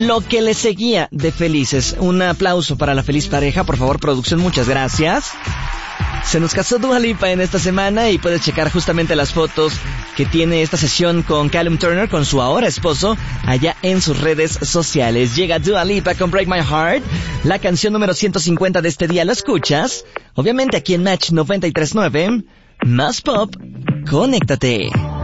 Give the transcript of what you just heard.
lo que le seguía de felices. Un aplauso para la feliz pareja, por favor, producción, muchas gracias. Se nos casó Dua Lipa en esta semana y puedes checar justamente las fotos que tiene esta sesión con Callum Turner, con su ahora esposo, allá en sus redes sociales. Llega Dua Lipa con Break My Heart, la canción número 150 de este día. ¿Lo escuchas? Obviamente aquí en Match 93.9, más pop, conéctate.